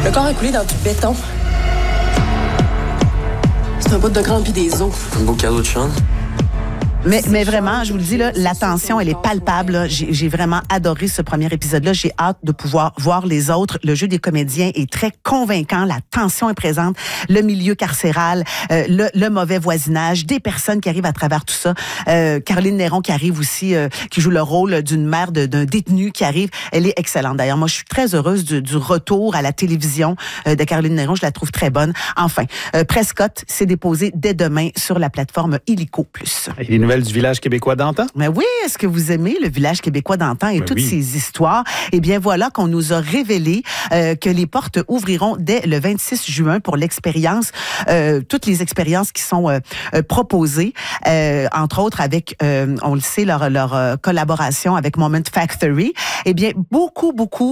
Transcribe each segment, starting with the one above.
Le corps a coulé dans du béton. C'est un bout de grand pis des os. Un beau cadeau de Sean. Mais vraiment, je vous le dis, là, la tension, elle est palpable. Là. J'ai vraiment adoré ce premier épisode-là. J'ai hâte de pouvoir voir les autres. Le jeu des comédiens est très convaincant. La tension est présente. Le milieu carcéral, le mauvais voisinage, des personnes qui arrivent à travers tout ça. Caroline Néron qui arrive aussi, qui joue le rôle d'une mère d'un détenu qui arrive. Elle est excellente. D'ailleurs, moi, je suis très heureuse du retour à la télévision de Caroline Néron. Je la trouve très bonne. Enfin, Prescott s'est déposé dès demain sur la plateforme Illico+. Et les nouvelles du village québécois d'antan? Mais oui, est-ce que vous aimez le village québécois d'antan et toutes ces histoires? Eh bien, voilà qu'on nous a révélé que les portes ouvriront dès le 26 juin pour l'expérience, toutes les expériences qui sont proposées, entre autres avec, on le sait, leur collaboration avec Moment Factory. Eh bien, beaucoup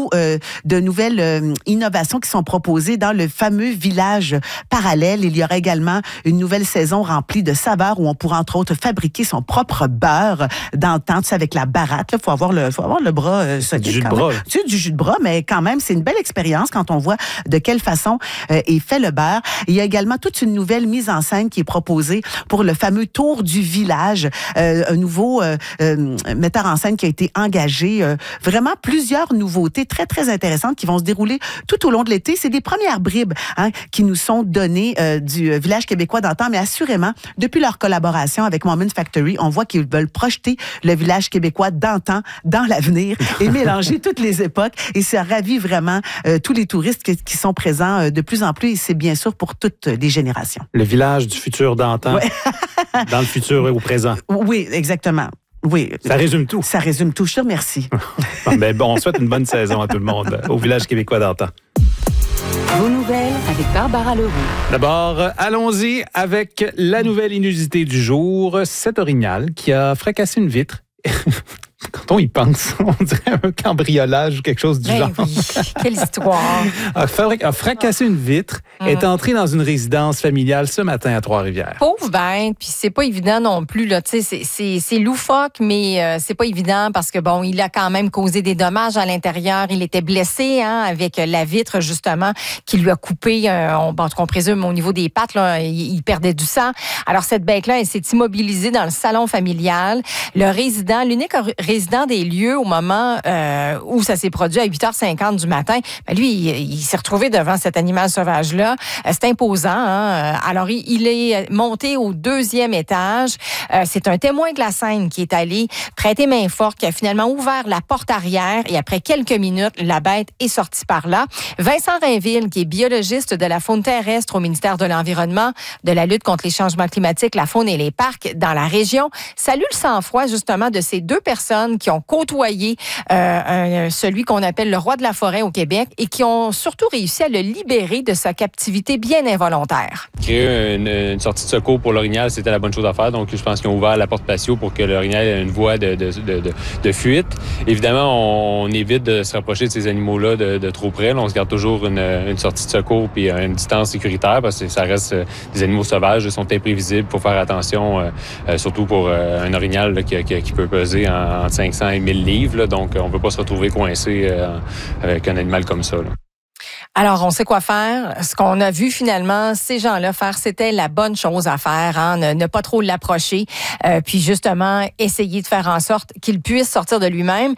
de nouvelles innovations qui sont proposées dans le fameux village parallèle. Il y aura également une nouvelle saison remplie de saveurs où on pourra, entre autres, fabriquer son propre beurre d'antan, tu sais, avec la baratte. Il faut avoir le bras solide. Du jus de bras. Tu sais, du jus de bras, mais quand même, c'est une belle expérience quand on voit de quelle façon est fait le beurre. Il y a également toute une nouvelle mise en scène qui est proposée pour le fameux tour du village. Un nouveau metteur en scène qui a été engagé. Vraiment plusieurs nouveautés très, très intéressantes qui vont se dérouler tout au long de l'été. C'est des premières bribes qui nous sont données du village québécois d'antan, mais assurément, depuis leur collaboration avec Moment Factory, on voit qu'ils veulent projeter le village québécois d'antan dans l'avenir et mélanger toutes les époques. Et ça ravit vraiment tous les touristes qui sont présents de plus en plus. Et c'est bien sûr pour toutes les générations. Le village du futur d'antan, ouais. Dans le futur et au présent. Oui, exactement. Oui. Ça résume tout. Ça résume tout. Je te remercie. Bon, on souhaite une bonne saison à tout le monde au village québécois d'antan. Vos nouvelles avec Barbara Leroux. D'abord, allons-y avec la nouvelle inusité du jour. Cet orignal qui a fracassé une vitre. Quand on y pense, on dirait un cambriolage ou quelque chose du genre. Oui, quelle histoire. A fracassé une vitre, est entré dans une résidence familiale ce matin à Trois-Rivières. Pauvre bête, puis c'est pas évident non plus, là. Tu sais, c'est loufoque, mais c'est pas évident parce que, bon, il a quand même causé des dommages à l'intérieur. Il était blessé, avec la vitre, justement, qui lui a coupé, qu'on présume au niveau des pattes, là, il perdait du sang. Alors, cette bête-là, elle s'est immobilisée dans le salon familial. L'unique résident des lieux au moment où ça s'est produit à 8h50 du matin, lui, il s'est retrouvé devant cet animal sauvage-là. C'est imposant. Alors, il est monté au 2e étage. C'est un témoin de la scène qui est allé prêter main forte, qui a finalement ouvert la porte arrière et après quelques minutes, la bête est sortie par là. Vincent Rainville, qui est biologiste de la faune terrestre au ministère de l'Environnement, de la lutte contre les changements climatiques, la faune et les parcs dans la région, salue le sang-froid justement de ces deux personnes qui ont côtoyé celui qu'on appelle le roi de la forêt au Québec et qui ont surtout réussi à le libérer de sa captivité bien involontaire. Créer une sortie de secours pour l'orignal, c'était la bonne chose à faire. Donc, je pense qu'ils ont ouvert la porte patio pour que l'orignal ait une voie de fuite. Évidemment, on évite de se rapprocher de ces animaux-là de trop près. Là, on se garde toujours une sortie de secours puis une distance sécuritaire parce que ça reste des animaux sauvages, ils sont imprévisibles. Il faut faire attention, surtout pour un orignal là, qui peut peser entre 500 et 1000 livres. Là, donc, on ne veut pas se retrouver coincé avec un animal comme ça. Là. Alors, on sait quoi faire. Ce qu'on a vu finalement, ces gens-là faire, c'était la bonne chose à faire, ne pas trop l'approcher, puis justement essayer de faire en sorte qu'il puisse sortir de lui-même.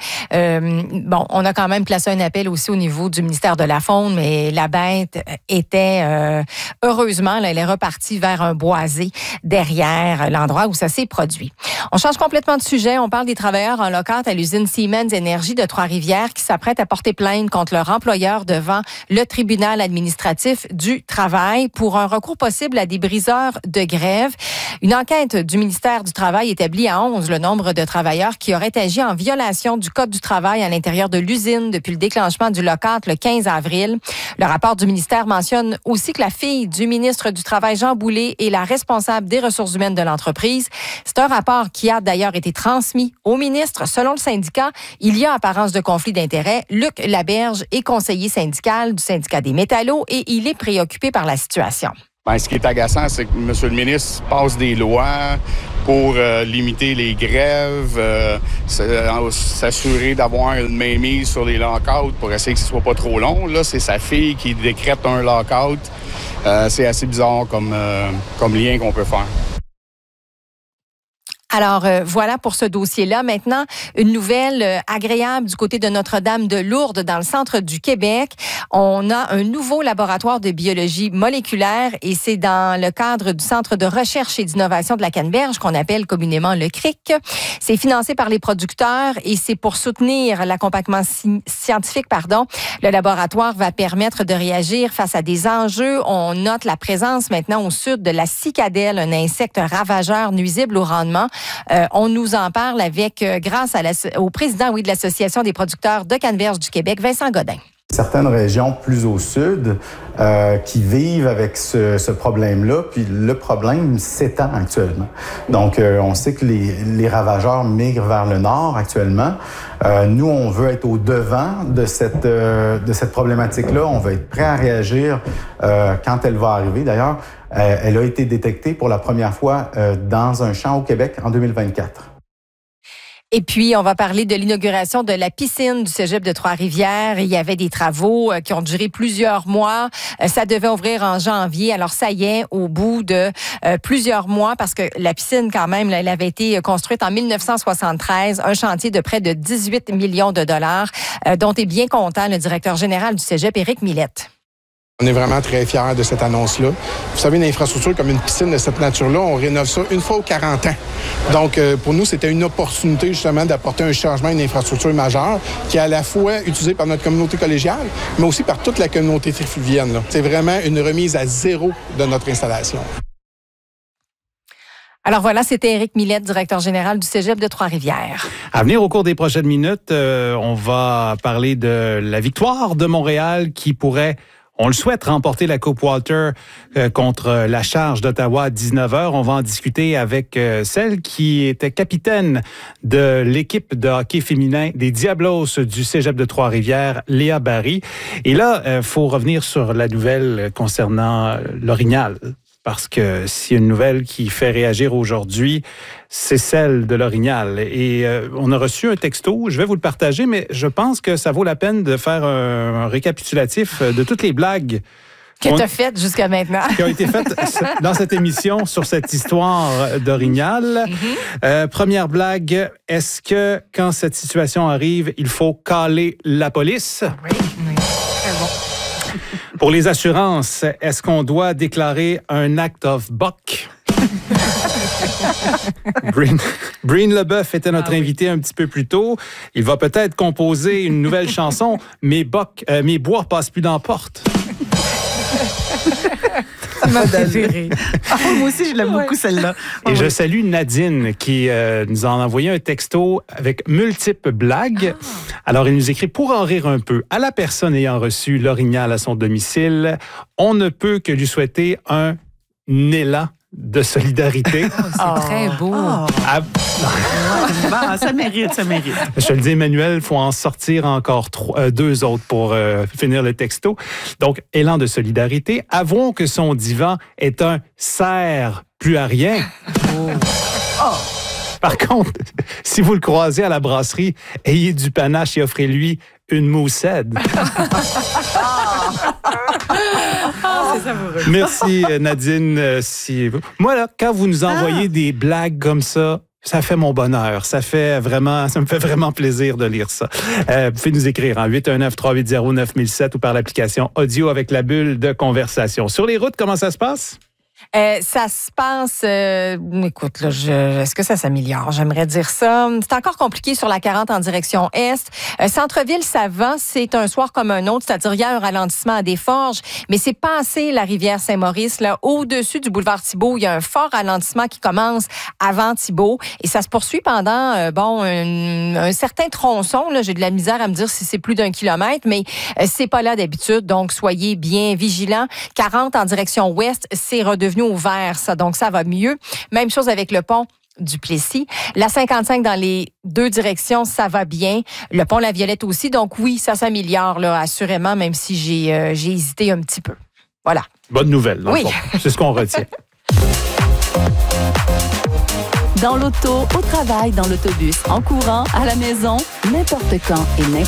On a quand même placé un appel aussi au niveau du ministère de la Faune, mais la bête était, heureusement, là, elle est repartie vers un boisé derrière l'endroit où ça s'est produit. On change complètement de sujet. On parle des travailleurs en locate à l'usine Siemens Énergie de Trois-Rivières qui s'apprêtent à porter plainte contre leur employeur devant le tribunal administratif du travail pour un recours possible à des briseurs de grève. Une enquête du ministère du Travail établit à 11 le nombre de travailleurs qui auraient agi en violation du Code du travail à l'intérieur de l'usine depuis le déclenchement du lockout le 15 avril. Le rapport du ministère mentionne aussi que la fille du ministre du Travail, Jean Boulet, est la responsable des ressources humaines de l'entreprise. C'est un rapport qui a d'ailleurs été transmis au ministre. Selon le syndicat, il y a apparence de conflit d'intérêts. Luc Laberge est conseiller syndical du syndicat des métallos et il est préoccupé par la situation. Ben, ce qui est agaçant, c'est que M. le ministre passe des lois pour limiter les grèves, s'assurer d'avoir une mainmise sur les lock-outs pour essayer que ce soit pas trop long. Là, c'est sa fille qui décrète un lock-out. C'est assez bizarre comme lien qu'on peut faire. Alors, voilà pour ce dossier-là. Maintenant, une nouvelle agréable du côté de Notre-Dame-de-Lourdes, dans le centre du Québec. On a un nouveau laboratoire de biologie moléculaire et c'est dans le cadre du Centre de recherche et d'innovation de la Canneberge qu'on appelle communément le CRIC. C'est financé par les producteurs et c'est pour soutenir l'accompagnement scientifique. Le laboratoire va permettre de réagir face à des enjeux. On note la présence maintenant au sud de la cicadelle, un insecte ravageur nuisible au rendement. On nous en parle grâce au président de l'Association des producteurs de canneberge du Québec, Vincent Godin. Certaines régions plus au sud qui vivent avec ce problème-là, puis le problème s'étend actuellement. Donc, on sait que les ravageurs migrent vers le nord actuellement. Nous, on veut être au devant de cette problématique-là. On veut être prêt à réagir quand elle va arriver. D'ailleurs, elle a été détectée pour la première fois dans un champ au Québec en 2024. Et puis, on va parler de l'inauguration de la piscine du Cégep de Trois-Rivières. Il y avait des travaux qui ont duré plusieurs mois. Ça devait ouvrir en janvier. Alors, ça y est, au bout de plusieurs mois, parce que la piscine, quand même, elle avait été construite en 1973. Un chantier de près de 18 millions de dollars, dont est bien content le directeur général du Cégep, Éric Millette. On est vraiment très fiers de cette annonce-là. Vous savez, une infrastructure comme une piscine de cette nature-là, on rénove ça une fois aux 40 ans. Donc, pour nous, c'était une opportunité justement d'apporter un changement à une infrastructure majeure qui est à la fois utilisée par notre communauté collégiale, mais aussi par toute la communauté trifluvienne, là. C'est vraiment une remise à zéro de notre installation. Alors voilà, c'était Éric Millette, directeur général du Cégep de Trois-Rivières. À venir au cours des prochaines minutes, on va parler de la victoire de Montréal qui pourrait, on le souhaite, remporter la Coupe Walter contre la Charge d'Ottawa à 19h. On va en discuter avec celle qui était capitaine de l'équipe de hockey féminin des Diablos du Cégep de Trois-Rivières, Léa Barry. Et là, faut revenir sur la nouvelle concernant l'Orignal. Parce que s'il y a une nouvelle qui fait réagir aujourd'hui, c'est celle de l'Orignal. Et on a reçu un texto, je vais vous le partager, mais je pense que ça vaut la peine de faire un récapitulatif de toutes les blagues que tu as faites jusqu'à maintenant. Qui ont été faites dans cette émission sur cette histoire d'Orignal. Première blague, est-ce que quand cette situation arrive, il faut caler la police? Oui, très bon. Pour les assurances, est-ce qu'on doit déclarer un act of buck? Breen Leboeuf était notre invité un petit peu plus tôt. Il va peut-être composer une nouvelle chanson, Mes bois passent plus dans la porte. Ça m'a préféré. Moi aussi, je l'aime beaucoup, celle-là. Et je salue Nadine qui nous a envoyé un texto avec multiples blagues. Alors, il nous écrit, pour en rire un peu, à la personne ayant reçu l'Orignal à son domicile, on ne peut que lui souhaiter un élan de solidarité. C'est très beau. Ça mérite, ça mérite. Je te le dis, Emmanuel, il faut en sortir encore deux autres pour finir le texto. Donc, élan de solidarité. Avouons que son divan est un sert plus à rien. Par contre, si vous le croisez à la brasserie, ayez du panache et offrez-lui une moussette. C'est savoureux. Merci, Nadine. Moi, là, quand vous nous envoyez des blagues comme ça, ça fait mon bonheur. Ça me fait vraiment plaisir de lire ça. Vous pouvez nous écrire en 819-380-9007 ou par l'application audio avec la bulle de conversation. Sur les routes, comment ça se passe? Ça se passe... écoute, là, est-ce que ça s'améliore? J'aimerais dire ça. C'est encore compliqué sur la 40 en direction Est. Centre-ville, ça va. C'est un soir comme un autre, c'est-à-dire il y a un ralentissement à Desforges, mais c'est passé la rivière Saint-Maurice. Là, au-dessus du boulevard Thibault, il y a un fort ralentissement qui commence avant Thibault et ça se poursuit pendant un certain tronçon. Là, j'ai de la misère à me dire si c'est plus d'1 kilomètre, mais c'est pas là d'habitude, donc soyez bien vigilants. 40 en direction Ouest, c'est redevenu ouvert, ça. Donc, ça va mieux. Même chose avec le pont du Plessis. La 55 dans les deux directions, ça va bien. Le pont La Violette aussi. Donc, oui, ça s'améliore, là, assurément, même si j'ai hésité un petit peu. Voilà. Bonne nouvelle, dans le Oui. fond. C'est ce qu'on retient. Dans l'auto, au travail, dans l'autobus, en courant, à la maison, n'importe quand et n'importe